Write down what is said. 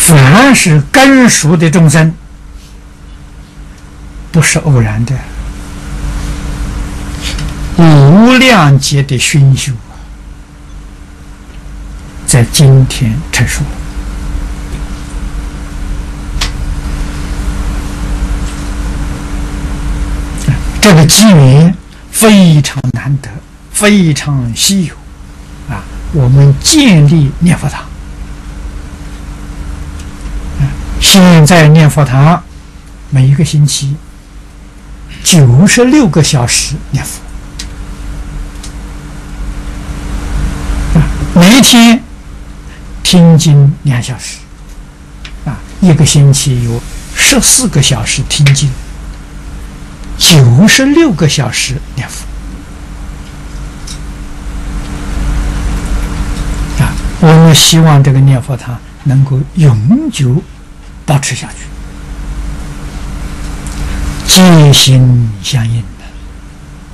凡是根熟的众生，不是偶然的，无量劫的熏修在今天成熟。这个机缘非常难得，非常稀有啊！我们建立念佛堂，现在念佛堂每一个星期96个小时念佛，每一天听经2小时，一个星期有14个小时听经，96个小时念佛。我们希望这个念佛堂能够永久保持下去，皆心相印。